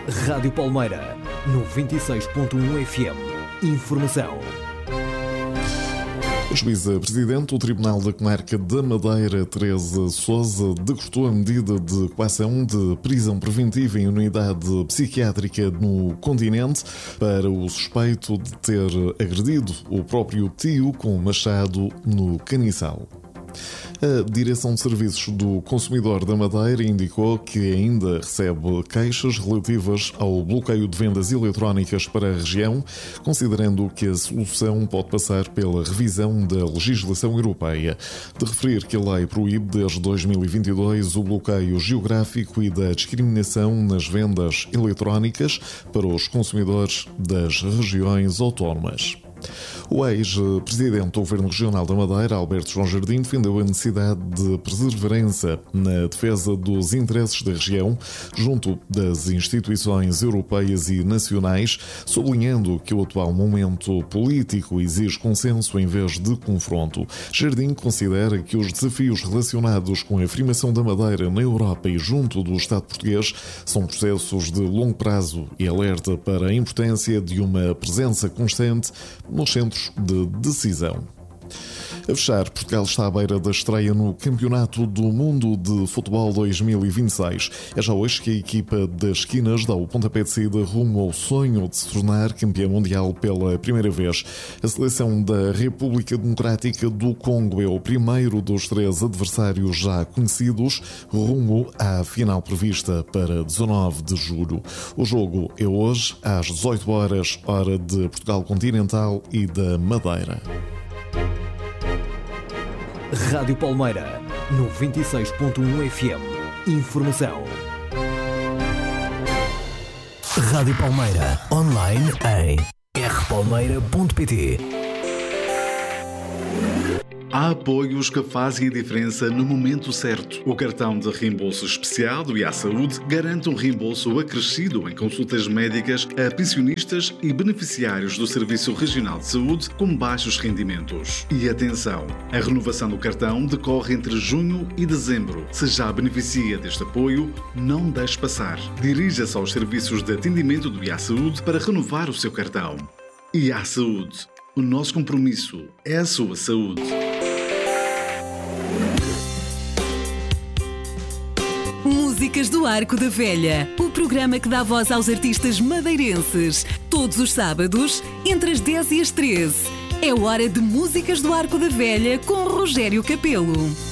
Rádio Palmeira, 96.1 FM. Informação. A juíza-presidente do Tribunal da Comarca da Madeira, Teresa Sousa, decretou a medida de coação de prisão preventiva em unidade psiquiátrica no continente para o suspeito de ter agredido o próprio tio com um machado no Caniçal. A Direção de Serviços do Consumidor da Madeira indicou que ainda recebe queixas relativas ao bloqueio de vendas eletrónicas para a região, considerando que a solução pode passar pela revisão da legislação europeia. De referir que a lei proíbe desde 2022 o bloqueio geográfico e da discriminação nas vendas eletrónicas para os consumidores das regiões autónomas. O ex-presidente do Governo Regional da Madeira, Alberto João Jardim, defendeu a necessidade de perseverança na defesa dos interesses da região junto das instituições europeias e nacionais, sublinhando que o atual momento político exige consenso em vez de confronto. Jardim considera que os desafios relacionados com a afirmação da Madeira na Europa e junto do Estado português são processos de longo prazo e alerta para a importância de uma presença constante nos centros de decisão. A fechar, Portugal está à beira da estreia no Campeonato do Mundo de Futebol 2026. É já hoje que a equipa das Esquinas dá o pontapé de saída rumo ao sonho de se tornar campeã mundial pela primeira vez. A seleção da República Democrática do Congo é o primeiro dos 3 adversários já conhecidos, rumo à final prevista para 19 de julho. O jogo é hoje, às 18 horas, hora de Portugal Continental e da Madeira. Rádio Palmeira, 96.1 FM. Informação. Rádio Palmeira, online em rpalmeira.pt. Há apoios que fazem a diferença no momento certo. O cartão de reembolso especial do IA Saúde garante um reembolso acrescido em consultas médicas a pensionistas e beneficiários do Serviço Regional de Saúde com baixos rendimentos. E atenção, a renovação do cartão decorre entre junho e dezembro. Se já beneficia deste apoio, não deixe passar. Dirija-se aos serviços de atendimento do IA Saúde para renovar o seu cartão. IA Saúde. O nosso compromisso é a sua saúde. Músicas do Arco da Velha, o programa que dá voz aos artistas madeirenses. Todos os sábados, entre as 10 e as 13. É hora de Músicas do Arco da Velha com Rogério Capelo.